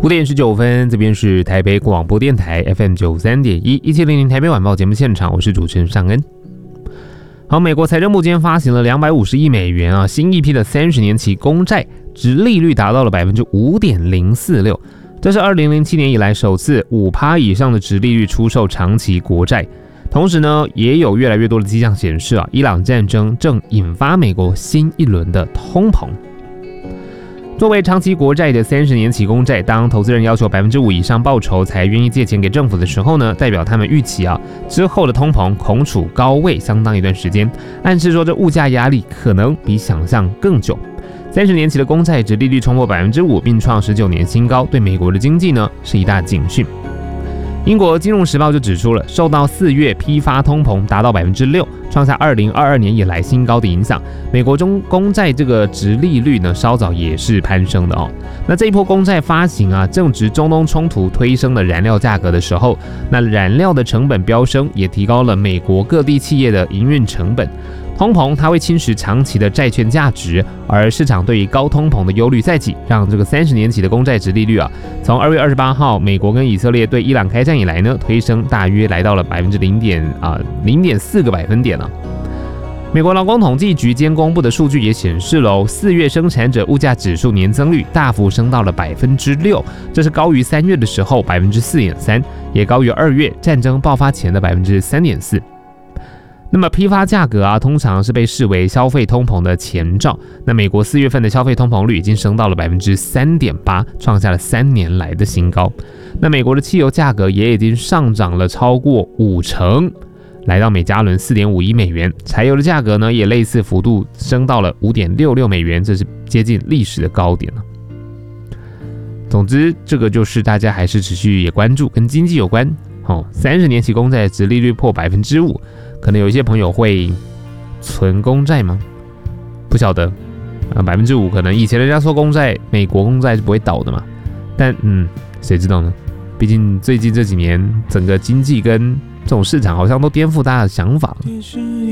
5:19，这边是台北广播电台 FM 93.1，1700台北晚报节目现场，我是主持人尚恩。好，美国财政部今天发行了250亿美元啊，新一批的30年期公债，殖利率达到了 5.046%， 这是2007年以来首次5%以上的殖利率出售长期国债。同时呢，也有越来越多的迹象显示啊，伊朗战争正引发美国新一轮的通膨。作为长期国债的30年期公债，当投资人要求 5% 以上报酬才愿意借钱给政府的时候呢，代表他们预期啊，之后的通膨恐处高位相当一段时间，暗示说这物价压力可能比想象更久。30年期的公债殖利率冲破 5%， 并创19年新高，对美国的经济呢是一大警讯。英国金融时报就指出了，受到4月批发通膨达到 6%， 创下2022年以来新高的影响，美国中公债这个殖利率呢稍早也是攀升的哦。那这一波公债发行啊，正值中东冲突推升了燃料价格的时候，那燃料的成本飙升，也提高了美国各地企业的营运成本。通膨它会侵蚀长期的债券价值，而市场对于高通膨的忧虑再起，让这个30年期的公债殖利率啊，从2月28号美国跟以色列对伊朗开战以来呢，推升大约来到了 0.4 个百分点了。美国劳工统计局今天公布的数据也显示了4月生产者物价指数年增率大幅升到了 6%， 这是高于3月的时候 4.3%， 也高于2月战争爆发前的 3.4%。那么批发价格啊，通常是被视为消费通膨的前兆。那美国4月份的消费通膨率已经升到了 3.8%， 创下了3年来的新高。那美国的汽油价格也已经上涨了超过50%，来到每加仑 4.51 美元。柴油的价格呢，也类似幅度升到了 5.66 美元，这是接近历史的高点了。总之，这个就是大家还是持续也关注跟经济有关。30年期公债殖利率破 5%， 可能有一些朋友会存公债吗？不晓得，5%可能以前人家说公债，美国公债是不会倒的嘛，但谁知道呢？毕竟最近这几年整个经济跟这种市场好像都颠覆大家的想法了。